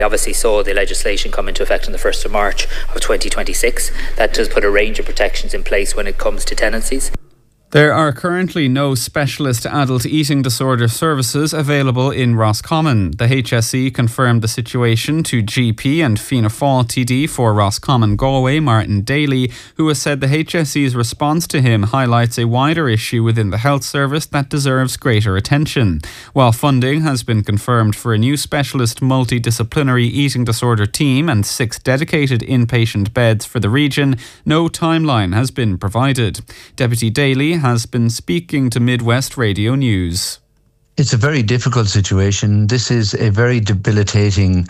Obviously saw the legislation come into effect on the 1st of March of 2026. That does put a range of protections in place when it comes to tenancies. There are currently no specialist adult eating disorder services available in Roscommon. The HSE confirmed the situation to GP and Fianna Fáil TD for Roscommon Galway, Martin Daly, who has said the HSE's response to him highlights a wider issue within the health service that deserves greater attention. While funding has been confirmed for a new specialist multidisciplinary eating disorder team and 6 dedicated inpatient beds for the region, no timeline has been provided. Deputy Daly has been speaking to Midwest Radio News. It's a very difficult situation. This is a very debilitating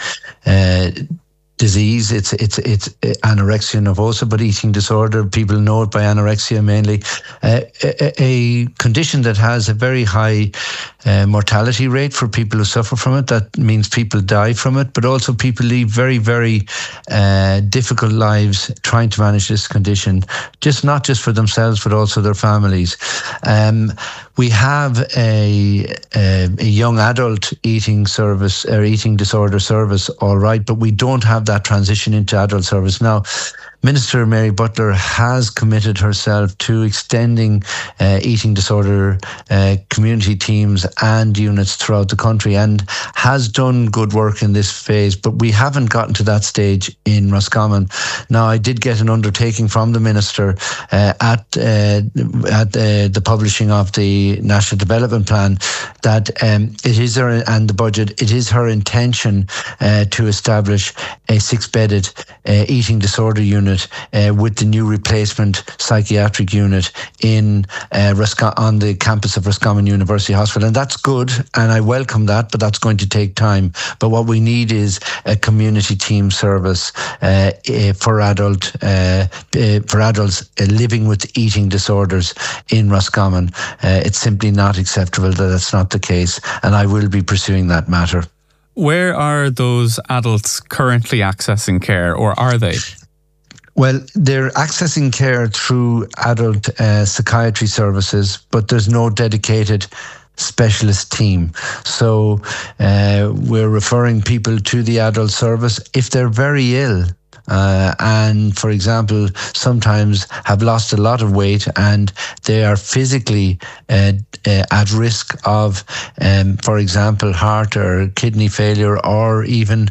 disease. It's anorexia nervosa, but eating disorder, people know it by anorexia mainly. A condition that has a very high mortality rate for people who suffer from it. That means people die from it, but also people lead very, very difficult lives trying to manage this condition, not just for themselves, but also their families. We have a young adult eating service or eating disorder service, all right, but we don't have that transition into adult service. Now, Minister Mary Butler has committed herself to extending eating disorder community teams and units throughout the country and has done good work in this phase, but we haven't gotten to that stage in Roscommon. Now, I did get an undertaking from the Minister at the publishing of the National Development Plan that it is her, and the budget, it is her intention to establish a 6-bedded eating disorder unit with the new replacement psychiatric unit on the campus of Roscommon University Hospital. And that's good, and I welcome that, but that's going to take time. But what we need is a community team service for adults living with eating disorders in Roscommon. It's simply not acceptable that that's not the case, and I will be pursuing that matter. Where are those adults currently accessing care, or are they? Well, they're accessing care through adult psychiatry services, but there's no dedicated specialist team. So we're referring people to the adult service if they're very ill. And, for example, sometimes have lost a lot of weight and they are physically at risk of, for example, heart or kidney failure, or even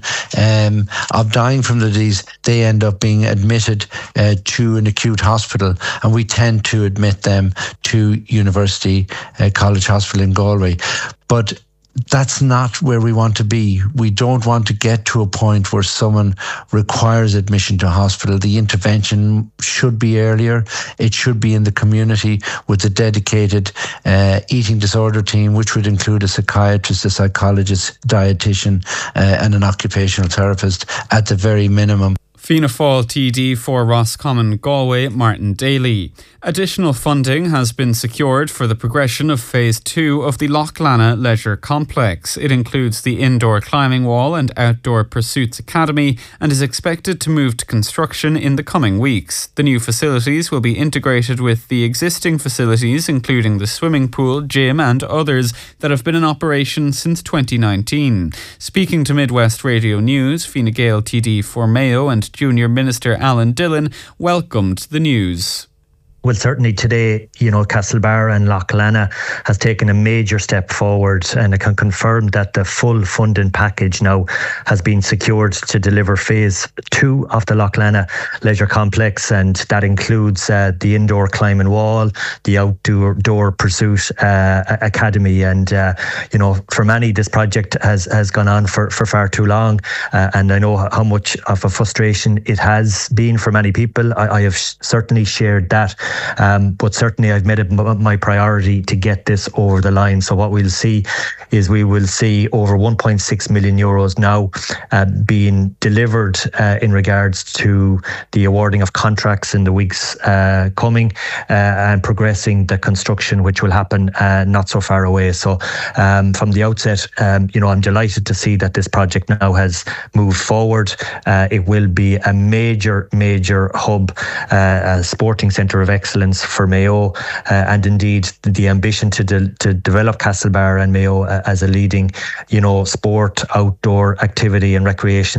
of dying from the disease. They end up being admitted to an acute hospital, and we tend to admit them to University College Hospital in Galway. But that's not where we want to be. We don't want to get to a point where someone requires admission to hospital. The intervention should be earlier. It should be in the community with a dedicated eating disorder team, which would include a psychiatrist, a psychologist, dietitian, and an occupational therapist at the very minimum. Fianna Fáil TD for Roscommon Galway, Martin Daly. Additional funding has been secured for the progression of Phase 2 of the Loughlana Leisure Complex. It includes the indoor climbing wall and outdoor pursuits academy and is expected to move to construction in the coming weeks. The new facilities will be integrated with the existing facilities, including the swimming pool, gym and others that have been in operation since 2019. Speaking to Midwest Radio News, Fine Gael TD for Mayo and Junior Minister Alan Dillon welcomed the news. Well, certainly today, Castlebar and Loughlana has taken a major step forward, and I can confirm that the full funding package now has been secured to deliver Phase 2 of the Loughlana Leisure Complex, and that includes the indoor climbing wall, the outdoor pursuit academy, and for many this project has gone on for far too long, and I know how much of a frustration it has been for many people. I have certainly shared that. But certainly I've made it my priority to get this over the line. So what we'll see is we will see over 1.6 million euros now being delivered in regards to the awarding of contracts in the weeks coming and progressing the construction, which will happen not so far away. So from the outset, I'm delighted to see that this project now has moved forward. It will be a major hub, a sporting centre of excellence excellence for Mayo, and indeed the ambition to develop Castlebar and Mayo as a leading, sport, outdoor activity and recreation